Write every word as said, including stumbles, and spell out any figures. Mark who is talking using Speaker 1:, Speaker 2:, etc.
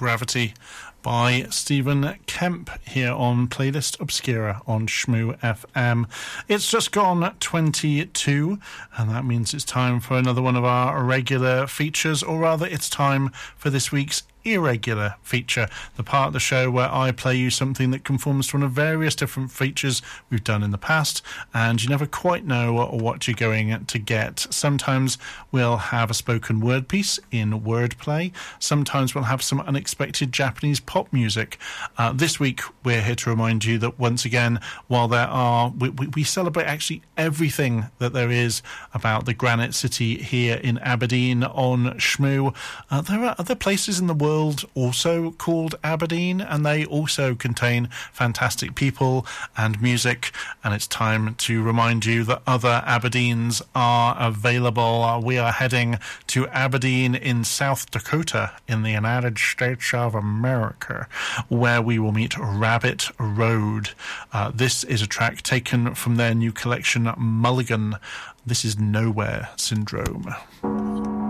Speaker 1: Gravity by Stephen Kemp here on Playlist Obscura on Shmoo F M. It's just gone twenty-two, and that means it's time for another one of our regular features, or rather it's time for this week's irregular feature, the part of the show where I play you something that conforms to one of various different features we've done in the past, and you never quite know what you're going to get. Sometimes we'll have a spoken word piece in wordplay, sometimes we'll have some unexpected Japanese pop music. Uh, this week we're here to remind you that once again, while there are we, we, we celebrate actually everything that there is about the Granite City here in Aberdeen on Shmoo, uh, there are other places in the world also called Aberdeen, and they also contain fantastic people and music, and it's time to remind you that other Aberdeens are available. We are heading to Aberdeen in South Dakota in the United States of America, where we will meet Rabbit Road. Uh, this is a track taken from their new collection Mulligan. This is Nowhere Syndrome.